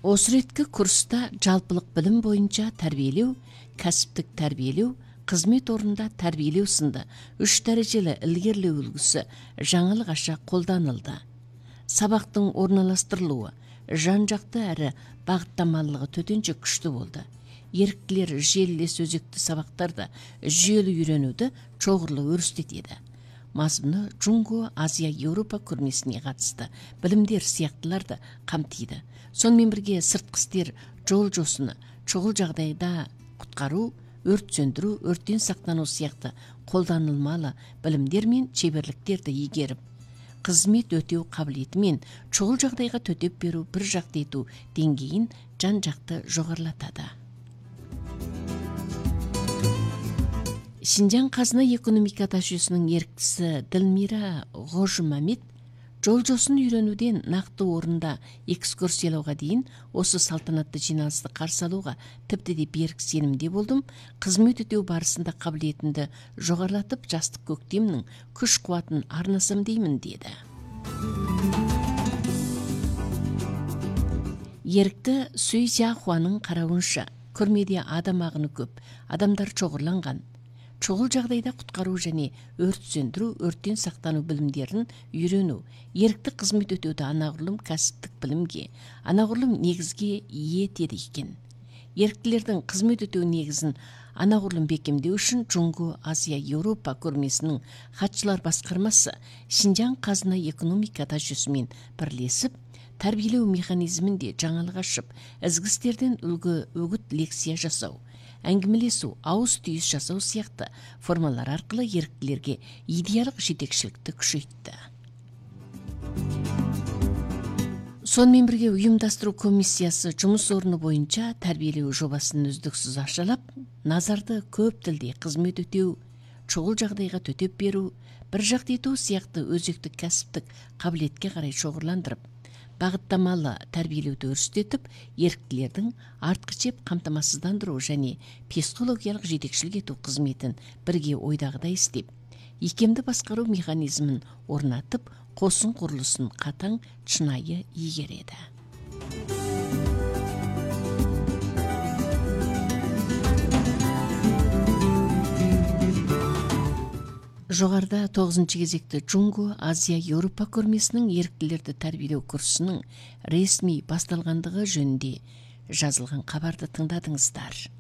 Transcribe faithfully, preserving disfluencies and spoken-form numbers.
Осуретки курста жалпылык билим боюнча тарбиялөө, кәсиптик тарбиялөө, кызмет орнунда тарбиялөө сынды үч дарежелі илгерлөө үлгүсү жаңылык аша колдонулду. Сабактын орналаштырылуу жан жакты әрі багыттамалылыгы төтөнчө күчтүү болду. Еріктілер желілес өзекті сабақтарда жүйелі үйренуді чоғырлы өрістетеді. Мазмұны Джунго, Азия, Еуропа көрмесіне қатысты білімдер сияқтыларды қамтиды. Сонымен бірге сыртқы істер жол жосыны, шұғыл жағдайда құтқару, өрт сөндіру, өрттен сақтану сияқты қолданылмалы білімдер мен шеберліктерді игеріп, қызмет өтеу қабілеті мен шұғыл жағдайға төтеп беру, бір жақты ету деңгейін жан-жақты жоғарылатады. Шинжаң қазына экономика жүйесінің еріктісі Дилмира Ғожмамет жол жосын үйренуден нақты орында экскурсиялауға дейін осы салтанатты жиналысты қарсы алуға тіпті де берік сенімде болдым. Қызмет өтеу барысында қабілетімді жоғарылатып, жастық көктемнің күш қуатын арнасам деймін деді. Ерікті Суй Жахуаның қарауынша, көрмеде адам ағыны көп, адамдар чоғырланған. Чоғыл жағдайда құтқару және өрт сөндіру, өрттен сақтану білімдерін үйрену, ерікті қызмет өтеуді анағұрлым кәсіптік білімге, анағұрлым негізге ие етеді екен. Еріктілердің қызмет өтеу негізін анағұрлым бекемдеу үшін Джунго, Азия, Еуропа көрмесінің хатшылар басқармасы Шинжаң қазына экономика жүйесімен бірлесіп, тәрбиелеу механизмінде жаңалық ашып, ізгі істерден үлгі өгіт лекция жасау, әңгімелесу, ауыз түйіс жасау сияқты формалар арқылы еріктілерге идеялық жетекшілікті күшейтті. Сонымен бірге ұйымдастыру комиссиясы жұмыс орны бойынша тәрбиелеу жобасын үздіксіз ашалап, назарды көп тілде қызмет өтеу, шұғыл жағдайға төтеп беру, бір жақты ету сияқты өзекті кәсіптік қабілетке қарай шоғырландырып, бағыттамалы тәрбиелеуді өрістетіп, еріктілердің артқычеп қамтамасыздандыру және психологиялық жетекшілік ету қызметін бірге ойдағыдай істеп, икемді басқару механизмін орнатып, қосын құрылысын қатаң шынайы игереді. Жоғарда тоғызыншы кезекті Джунго, Азия, Еуропа көрмесінің еріктілерді тәрбиелеу курсының ресми басталғандығы жөнінде жазылған хабарды тыңдадыңыздар.